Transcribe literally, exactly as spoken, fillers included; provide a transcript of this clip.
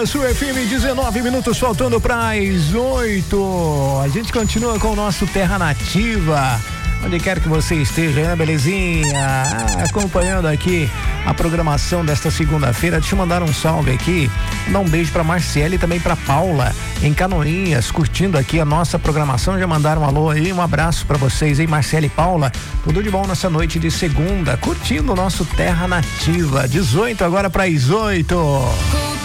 Sua F M, dezenove minutos faltando para as oito. A gente continua com o nosso Terra Nativa. Onde quer que você esteja, né, belezinha? Ah, acompanhando aqui a programação desta segunda-feira. Deixa eu mandar um salve aqui. Dar um beijo pra Marciele e também pra Paula, em Canoinhas, curtindo aqui a nossa programação. Já mandaram um alô aí, um abraço pra vocês, hein, Marciele e Paula. Tudo de bom nessa noite de segunda, curtindo o nosso Terra Nativa. dezoito agora para as oito.